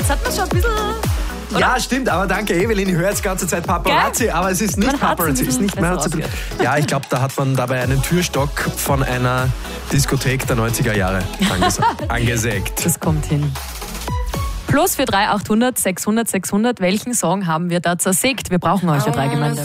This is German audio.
Jetzt hat man schon ein bisschen... Oder? Ja, stimmt, aber danke Evelyn, ich höre jetzt die ganze Zeit Paparazzi, Gell? aber es ist nicht Paparazzi. Ist nicht, ja, ich glaube, da hat man dabei einen Türstock von einer Diskothek der 90er Jahre angesägt. Das kommt hin. Plus für 3 800 600 600. Welchen Song haben wir da zersägt? Wir brauchen euch, ihr drei Gemeinde.